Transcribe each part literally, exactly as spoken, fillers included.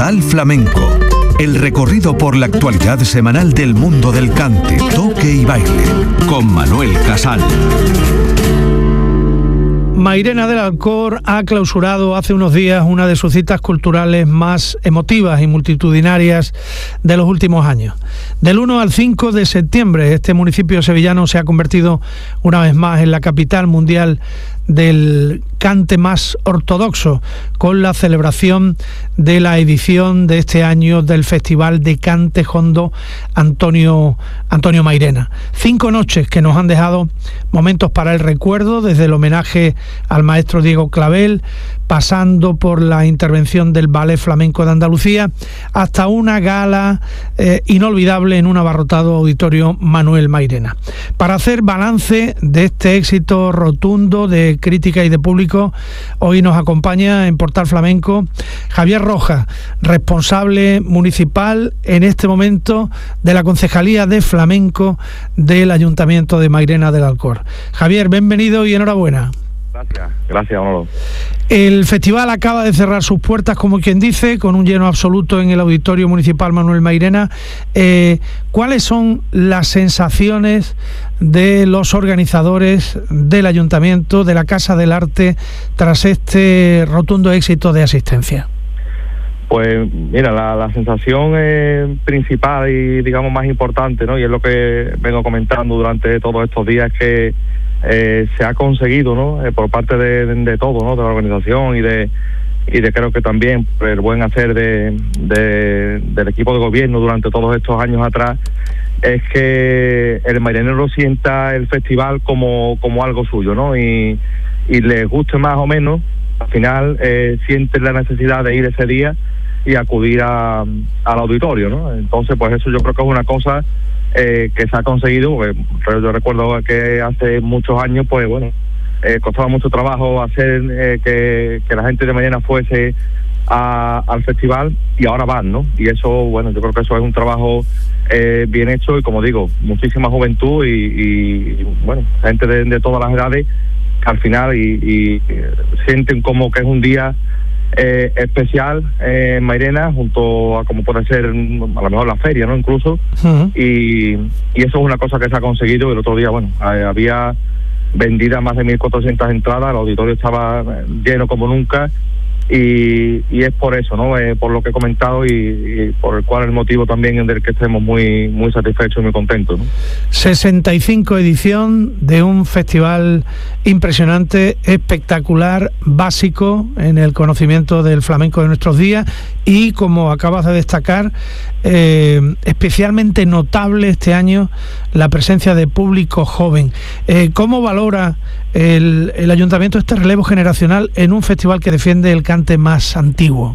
Total Flamenco. El recorrido por la actualidad semanal del mundo del cante, toque y baile. Con Manuel Casal. Mairena del Alcor ha clausurado hace unos días una de sus citas culturales más emotivas y multitudinarias de los últimos años. Del uno al cinco de septiembre, este municipio sevillano se ha convertido una vez más en la capital mundial del cante más ortodoxo, con la celebración de la edición de este año del Festival de Cante Jondo Antonio, Antonio Mairena. Cinco noches que nos han dejado momentos para el recuerdo, desde el homenaje al maestro Diego Clavel, pasando por la intervención del Ballet Flamenco de Andalucía, hasta una gala eh, inolvidable en un abarrotado auditorio Manuel Mairena. Para hacer balance de este éxito rotundo de crítica y de público, hoy nos acompaña en Portal Flamenco Javier Rojas, responsable municipal en este momento de la Concejalía de Flamenco del Ayuntamiento de Mairena del Alcor. Javier, bienvenido y enhorabuena. Gracias, gracias, Manolo. El festival acaba de cerrar sus puertas, como quien dice, con un lleno absoluto en el Auditorio Municipal Manuel Mairena. Eh, ¿Cuáles son las sensaciones de los organizadores del Ayuntamiento, de la Casa del Arte, tras este rotundo éxito de asistencia? Pues mira, la, la sensación eh, principal y digamos más importante, ¿no? Y es lo que vengo comentando durante todos estos días, que Eh, se ha conseguido, ¿no? Eh, por parte de, de, de todo, ¿no? De la organización y de y de creo que también el buen hacer de, de del equipo de gobierno durante todos estos años atrás, es que el mairenero sienta el festival como como algo suyo, ¿no? Y, y les guste más o menos, al final eh, sienten la necesidad de ir ese día y acudir a, al auditorio, ¿no? Entonces, pues eso yo creo que es una cosa Eh, que se ha conseguido, porque yo recuerdo que hace muchos años, pues bueno, eh, costaba mucho trabajo hacer eh, que, que la gente de Mairena fuese a, al festival, y ahora van, ¿no? Y eso, bueno, yo creo que eso es un trabajo eh, bien hecho, y como digo, muchísima juventud y, y bueno, gente de, de todas las edades, que al final y, y sienten como que es un día Eh, especial eh, en Mairena, junto a como puede ser a lo mejor la feria, ¿no? Incluso, uh-huh. y, y eso es una cosa que se ha conseguido. El otro día, bueno, eh, había vendidas más de mil cuatrocientas entradas, el auditorio estaba lleno como nunca, y, y es por eso, ¿no? Eh, por lo que he comentado, y, y por el cual el motivo también del que estemos muy muy satisfechos y muy contentos, ¿no? sesenta y cinco edición de un festival impresionante, espectacular, básico en el conocimiento del flamenco de nuestros días, y como acabas de destacar, eh, especialmente notable este año la presencia de público joven. Eh, ¿Cómo valora el, el Ayuntamiento este relevo generacional en un festival que defiende el cante más antiguo?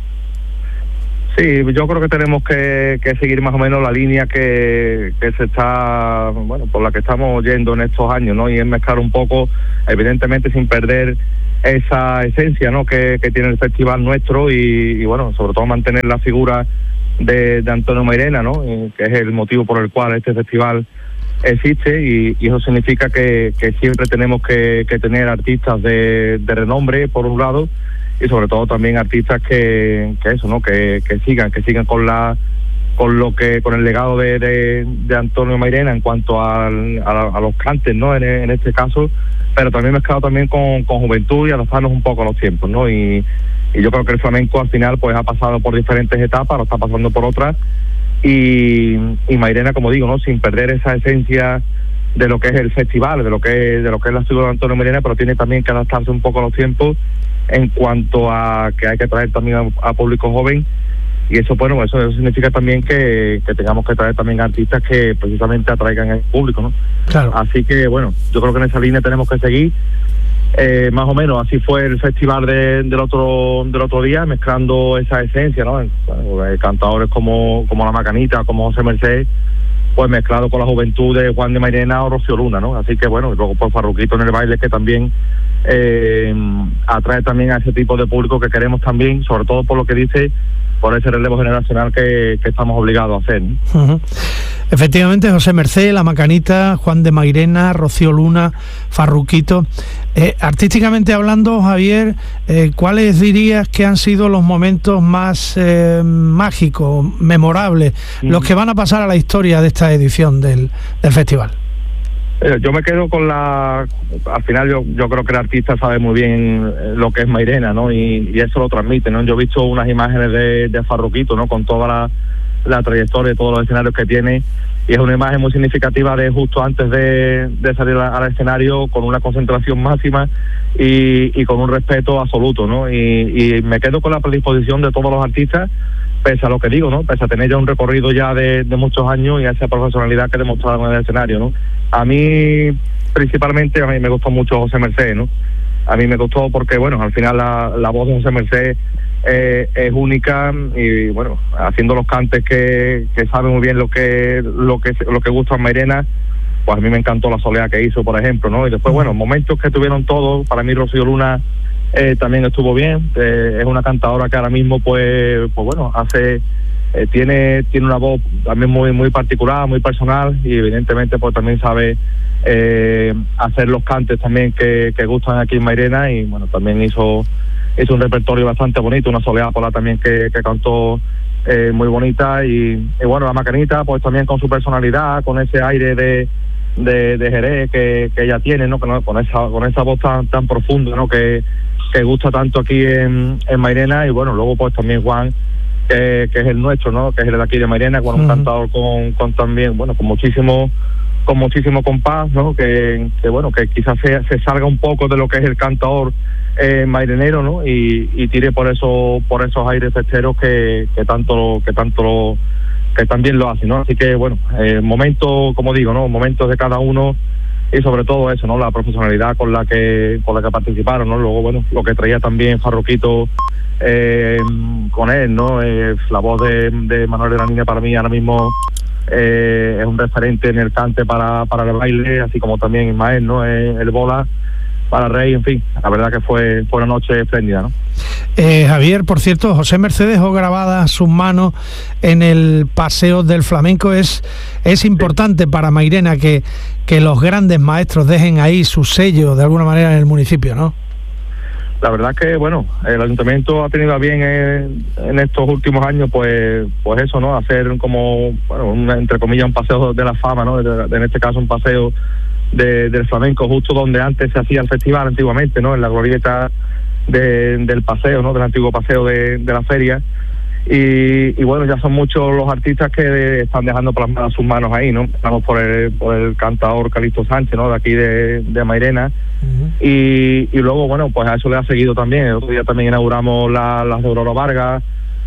Sí, yo creo que tenemos que, que seguir más o menos la línea que, que se está, bueno, por la que estamos yendo en estos años, ¿no? Y es mezclar un poco, evidentemente sin perder esa esencia, ¿no? Que, que tiene el festival nuestro, y, y bueno, sobre todo mantener la figura de, de Antonio Mairena, ¿no? Y que es el motivo por el cual este festival existe, y, y eso significa que, que siempre tenemos que, que tener artistas de, de renombre, por un lado, y sobre todo también artistas que, que eso, ¿no? Que, que sigan, que sigan con la con lo que con el legado de, de, de Antonio Mairena en cuanto al, a, a los cantes, ¿no? En, en este caso, pero también mezclado también con, con juventud y adaptarnos un poco a los tiempos, ¿no? Y, y yo creo que el flamenco al final pues ha pasado por diferentes etapas, lo está pasando por otras, y, y Mairena, como digo, ¿no? Sin perder esa esencia de lo que es el festival, de lo que es, de lo que es la figura de Antonio Mairena, pero tiene también que adaptarse un poco a los tiempos en cuanto a que hay que traer también a, a público joven, y eso, bueno, eso, eso significa también que, que tengamos que traer también artistas que precisamente atraigan al público, ¿no? Claro. Así que, bueno, yo creo que en esa línea tenemos que seguir, eh, más o menos así fue el festival de, del otro del otro día, mezclando esa esencia, ¿no? Bueno, cantadores como, como La Macanita, como José Merced, pues mezclado con la juventud de Juan de Mairena o Rocío Luna, ¿no? Así que, bueno, y luego por Farruquito en el baile, que también eh, atrae también a ese tipo de público que queremos también, sobre todo por lo que dice, por ese relevo generacional que, que estamos obligados a hacer, ¿no? Uh-huh. Efectivamente, José Mercé, La Macanita, Juan de Mairena, Rocío Luna, Farruquito. Eh, artísticamente hablando, Javier, eh, ¿cuáles dirías que han sido los momentos más eh, mágicos, memorables, mm. los que van a pasar a la historia de esta edición del, del festival? Eh, yo me quedo con la... Al final yo yo creo que el artista sabe muy bien lo que es Mairena, ¿no? Y, y eso lo transmite, ¿no? Yo he visto unas imágenes de, de Farruquito, ¿no? Con toda la, la trayectoria, todos los escenarios que tiene, y es una imagen muy significativa de justo antes de, de salir al escenario, con una concentración máxima y, y con un respeto absoluto, ¿no? Y, y me quedo con la predisposición de todos los artistas, pese a lo que digo, ¿no? Pese a tener ya un recorrido ya de, de muchos años y a esa profesionalidad que demostraron en el escenario, ¿no? A mí, principalmente, a mí me gustó mucho José Mercé, ¿no? A mí me gustó porque, bueno, al final la, la voz de José Mercé eh, es única y, bueno, haciendo los cantes que, que sabe muy bien lo que lo que lo que gusta a Mairena, pues a mí me encantó la soleá que hizo, por ejemplo, ¿no? Y después, bueno, momentos que tuvieron todos, para mí Rocío Luna eh, también estuvo bien, eh, es una cantadora que ahora mismo, pues, pues bueno, hace... Eh, tiene tiene una voz también muy muy particular, muy personal, y evidentemente pues también sabe eh, hacer los cantes también que, que gustan aquí en Mairena, y bueno, también hizo hizo un repertorio bastante bonito, una soleá por la también que, que cantó eh, muy bonita, y, y bueno, La Macanita pues también con su personalidad, con ese aire de de, de Jerez que, que ella tiene, ¿no? Con esa con esa voz tan tan profunda, ¿no? Que, que gusta tanto aquí en, en Mairena. Y bueno, luego pues también Juan, Que, que es el nuestro, ¿no? Que es el de aquí de Mairena, con un uh-huh. cantador con, con también, bueno, con muchísimo con muchísimo compás, ¿no? Que, que bueno, que quizás se, se salga un poco de lo que es el cantador eh, mairenero, ¿no? Y, y tire por eso por esos aires festeros que, que tanto que tanto que también lo hacen, ¿no? Así que bueno, eh, momentos, como digo, ¿no? Momentos de cada uno, y sobre todo eso, ¿no? La profesionalidad con la que con la que participaron, ¿no? Luego, bueno, lo que traía también Farruquito eh, con él, ¿no? Eh, la voz de, de Manuel de la Niña para mí ahora mismo eh, es un referente en el cante para, para el baile, así como también Ismael, ¿no? Eh, el bola para Rey, en fin, la verdad que fue, fue una noche espléndida, ¿no? Eh, Javier, por cierto, José Mercé dejó grabadas sus manos en el Paseo del Flamenco. Es, es importante sí. para Mairena que, que los grandes maestros dejen ahí su sello de alguna manera en el municipio, ¿no? La verdad que, bueno, el ayuntamiento ha tenido a bien en, en estos últimos años, pues pues eso, ¿no? Hacer como, bueno, un, entre comillas, un paseo de la fama, ¿no? De, de, en este caso un paseo de, del flamenco, justo donde antes se hacía el festival antiguamente, ¿no? En la glorieta de, del paseo, ¿no? Del antiguo paseo de, de la feria. Y, y bueno, ya son muchos los artistas que están dejando plasmadas sus manos ahí, ¿no? Estamos por el, por el cantador Calixto Sánchez, ¿no? De aquí de, de Mairena. Uh-huh. y, y luego, bueno, pues a eso le ha seguido también. El otro día también inauguramos la, las de Aurora Vargas,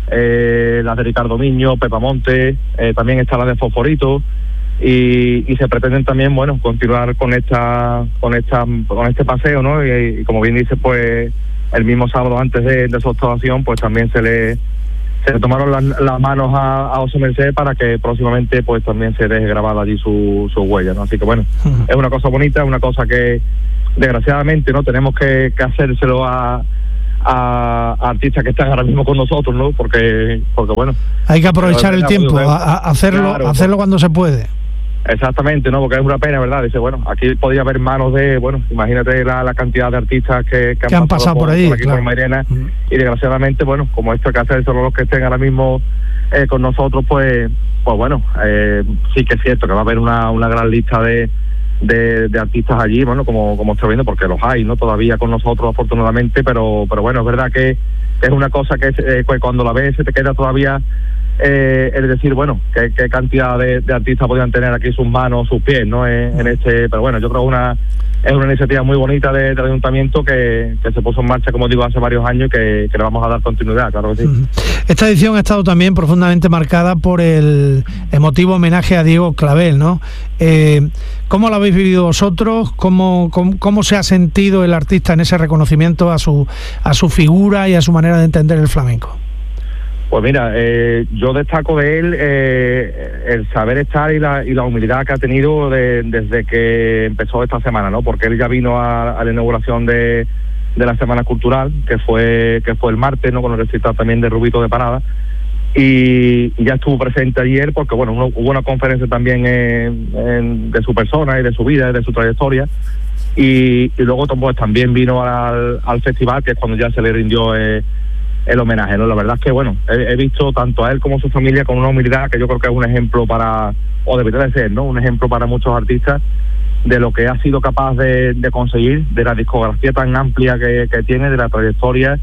eh, las de Ricardo Miño, Pepa Monte, eh, también está la de Fosforito. Y, y se pretenden también, bueno, continuar con esta con esta con este paseo, ¿no? Y, y como bien dice, pues el mismo sábado antes de, de su actuación, pues también se le se le tomaron las, las manos a, a José Mercé para que próximamente pues también se deje grabada allí su, su huella, ¿no? Así que bueno, uh-huh. es una cosa bonita, una cosa que desgraciadamente no tenemos que, que hacérselo a, a, a artistas que están ahora mismo con nosotros, ¿no? Porque porque bueno, hay que aprovechar el tiempo, a, a hacerlo claro, hacerlo cuando se puede. Exactamente, ¿no? Porque es una pena, ¿verdad? Dice, bueno, aquí podría haber manos de, bueno, imagínate la, la cantidad de artistas que, que, que han, han pasado, pasado por, por allí, por aquí, claro. por Mairena, uh-huh. y desgraciadamente, bueno, como esto hay que hacer solo los que estén ahora mismo eh, con nosotros, pues, pues bueno, eh, sí que es cierto que va a haber una, una gran lista de, de, de artistas allí, bueno, como, como estoy viendo, porque los hay, ¿no? Todavía con nosotros, afortunadamente, pero, pero bueno, es verdad que es una cosa que eh, cuando la ves se te queda todavía. Eh, es decir, bueno, qué, qué cantidad de, de artistas podrían tener aquí sus manos, sus pies, ¿no? En, en este, pero bueno, yo creo que una es una iniciativa muy bonita de, del ayuntamiento que, que se puso en marcha, como digo, hace varios años, y que, que le vamos a dar continuidad, claro que sí. Esta edición ha estado también profundamente marcada por el emotivo homenaje a Diego Clavel, ¿no? Eh, ¿Cómo lo habéis vivido vosotros? ¿Cómo, cómo, cómo se ha sentido el artista en ese reconocimiento a su, a su figura y a su manera de entender el flamenco? Pues mira, eh, yo destaco de él eh, el saber estar y la, y la humildad que ha tenido de, desde que empezó esta semana, ¿no? Porque él ya vino a, a la inauguración de, de la Semana Cultural, que fue que fue el martes, ¿no? Con el recital también de Rubito de Parada. y, y ya estuvo presente ayer porque bueno, uno, hubo una conferencia también en, en, de su persona y de su vida y de su trayectoria, y, y luego pues, también vino al, al festival, que es cuando ya se le rindió eh, el homenaje, ¿no? La verdad es que bueno, he, he visto tanto a él como a su familia con una humildad que yo creo que es un ejemplo para, o debería de ser, ¿no? Un ejemplo para muchos artistas de lo que ha sido capaz de, de conseguir, de la discografía tan amplia que, que tiene, de la trayectoria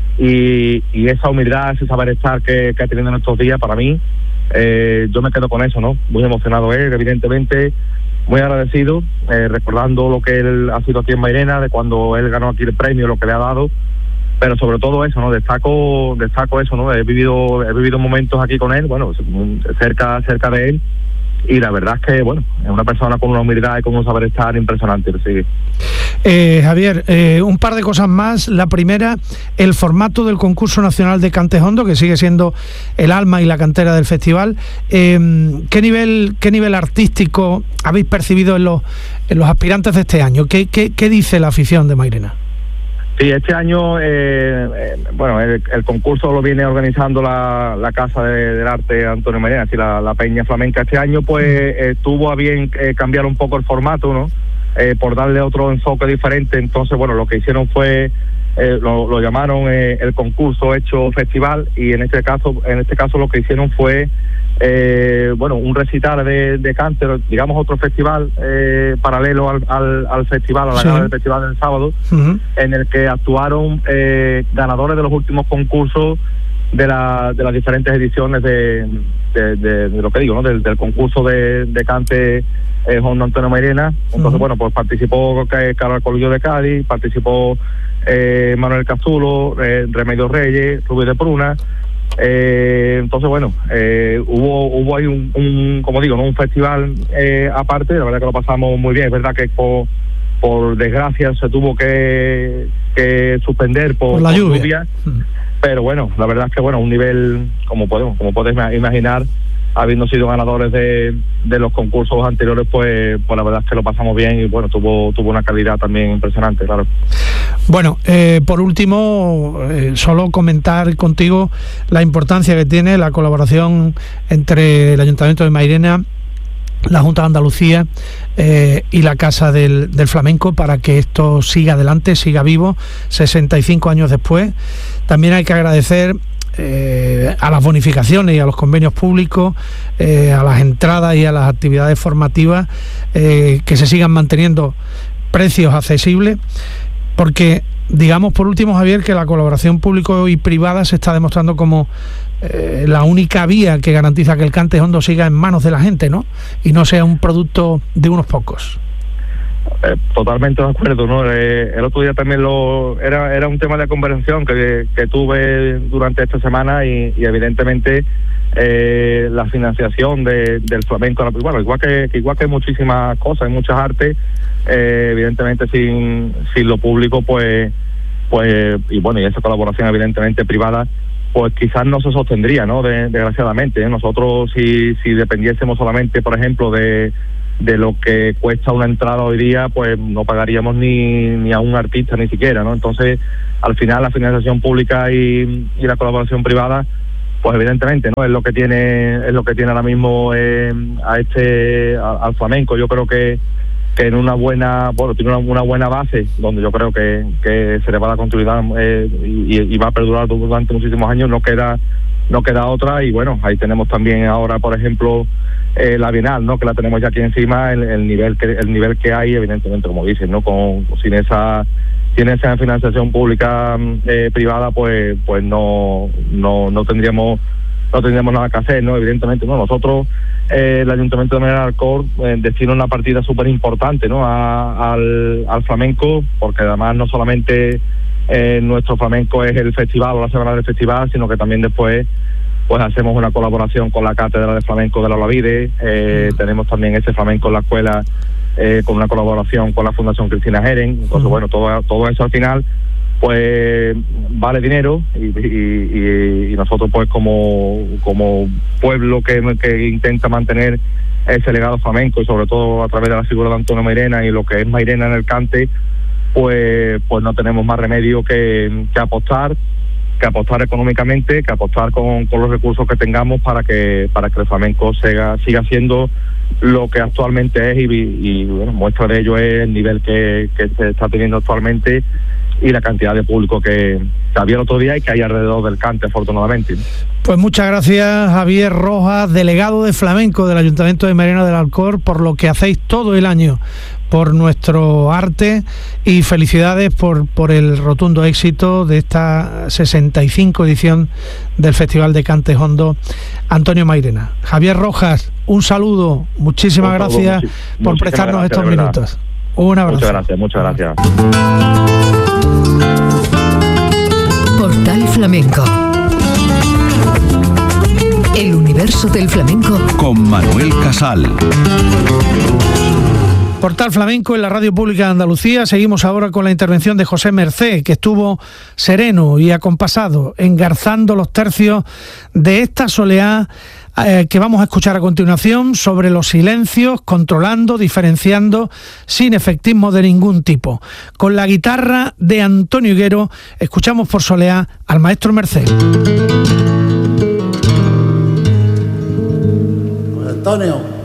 y, y esa humildad, ese saber estar que, que ha tenido en estos días. Para mí, eh, yo me quedo con eso, ¿no? Muy emocionado él, evidentemente, muy agradecido, eh, recordando lo que él ha sido aquí en Mairena, de cuando él ganó aquí el premio, lo que le ha dado, pero sobre todo eso, ¿no? Destaco, destaco eso, ¿no? He vivido, he vivido momentos aquí con él, bueno, cerca, cerca de él. Y la verdad es que, bueno, es una persona con una humildad y con un saber estar impresionante. Sí. Eh, Javier, eh, un par de cosas más. La primera, el formato del concurso nacional de Cante Hondo, que sigue siendo el alma y la cantera del festival. Eh, ¿qué nivel qué nivel artístico habéis percibido en los, en los aspirantes de este año? ¿Qué, qué, qué dice la afición de Mairena? Sí, este año, eh, eh, bueno, el, el concurso lo viene organizando la, la Casa de, del Arte Antonio Mairena, así la, la Peña Flamenca. Este año, pues, eh, tuvo a bien eh, cambiar un poco el formato, ¿no? Eh, por darle otro enfoque diferente. Entonces, bueno, lo que hicieron fue, eh, lo, lo llamaron eh, el concurso hecho festival, y en este caso, en este caso lo que hicieron fue, eh, bueno, un recital de, de cante, digamos otro festival eh, paralelo al, al, al festival, a la sí. gala del festival del sábado, uh-huh. en el que actuaron eh, ganadores de los últimos concursos de, la, de las diferentes ediciones de, de, de, de lo que digo, ¿no? Del, del concurso de, de cante eh, Hondo Antonio Mairena. Entonces, uh-huh. bueno, pues participó Carlos Colillo de Cádiz, participó eh, Manuel Cazulo, eh, Remedios Reyes, Rubí de Pruna. Eh, entonces, bueno, eh, hubo hubo ahí un, un, como digo, ¿no? un festival eh, aparte. La verdad que lo pasamos muy bien. Es verdad que por, por desgracia se tuvo que, que suspender por, por la por lluvia. lluvia. Pero bueno, la verdad es que bueno, un nivel, como podemos, como podéis imaginar, habiendo sido ganadores de, de los concursos anteriores, pues, pues la verdad es que lo pasamos bien y bueno, tuvo tuvo una calidad también impresionante, claro. Bueno, eh, por último, eh, solo comentar contigo la importancia que tiene la colaboración entre el Ayuntamiento de Mairena, la Junta de Andalucía eh, y la Casa del, del Flamenco para que esto siga adelante, siga vivo, sesenta y cinco años después. También hay que agradecer eh, a las bonificaciones y a los convenios públicos, eh, a las entradas y a las actividades formativas, eh, que se sigan manteniendo precios accesibles, porque digamos por último, Javier, que la colaboración público y privada se está demostrando como eh, la única vía que garantiza que el cante hondo siga en manos de la gente, ¿no? Y no sea un producto de unos pocos. Eh, totalmente de acuerdo, ¿no? Eh, el otro día también lo era era un tema de conversación que, que tuve durante esta semana y, y evidentemente eh, la financiación de, del flamenco, bueno, igual que, que igual que hay muchísimas cosas, hay muchas artes, eh, evidentemente sin sin lo público, pues pues y bueno, y esa colaboración evidentemente privada, pues quizás no se sostendría, ¿no? De, desgraciadamente, ¿eh? Nosotros si si dependiésemos solamente, por ejemplo, de de lo que cuesta una entrada hoy día, pues no pagaríamos ni ni a un artista ni siquiera, ¿no? Entonces, al final la financiación pública y, y la colaboración privada, pues evidentemente, ¿no? Es lo que tiene es lo que tiene ahora mismo eh, a este a, al flamenco. Yo creo que que en una buena, bueno, tiene una, una buena base donde yo creo que, que se le va a dar continuidad eh, y, y va a perdurar durante muchísimos años. No queda no queda otra, y bueno, ahí tenemos también ahora, por ejemplo, eh, la Bienal, ¿no? Que la tenemos ya aquí encima, el, el nivel que el nivel que hay, evidentemente, como dicen, ¿no? Con sin esa sin esa financiación pública eh, privada, pues pues no no no tendríamos no tendríamos nada que hacer, ¿no? Evidentemente, no. Nosotros, eh, el Ayuntamiento de Mairena del Alcor eh, destina una partida súper importante, ¿no? A, al, al flamenco, porque además no solamente eh, nuestro flamenco es el festival o la semana del festival, sino que también después pues hacemos una colaboración con la Cátedra de Flamenco de la Olavide, eh, mm. tenemos también ese flamenco en la escuela eh, con una colaboración con la Fundación Cristina Jeren. Entonces, mm. bueno, todo, todo eso al final pues vale dinero y, y, y, y nosotros pues como como pueblo que, que intenta mantener ese legado flamenco y sobre todo a través de la figura de Antonio Mairena y lo que es Mairena en el cante, pues pues no tenemos más remedio que, que apostar que apostar económicamente, que apostar con, con los recursos que tengamos para que para que el flamenco siga, siga siendo lo que actualmente es y, y bueno, muestra de ello es el nivel que, que se está teniendo actualmente y la cantidad de público que, que había el otro día y que hay alrededor del cante, afortunadamente. Pues muchas gracias, Javier Rojas, delegado de flamenco del Ayuntamiento de Mairena del Alcor, por lo que hacéis todo el año por nuestro arte, y felicidades por, por el rotundo éxito de esta sesenta y cinco edición del Festival de Cante Hondo Antonio Mairena. Javier Rojas, un saludo, muchísimas saludo, gracias muchi- por prestarnos gracias, estos minutos. Un abrazo. Muchas gracias, muchas gracias. Portal Flamenco. El universo del flamenco con Manuel Casal. Portal Flamenco en la Radio Pública de Andalucía. Seguimos ahora con la intervención de José Mercé, que estuvo sereno y acompasado, engarzando los tercios de esta soleá eh, que vamos a escuchar a continuación, sobre los silencios, controlando, diferenciando, sin efectismo de ningún tipo. Con la guitarra de Antonio Higuero, escuchamos por soleá al maestro Mercé. Antonio.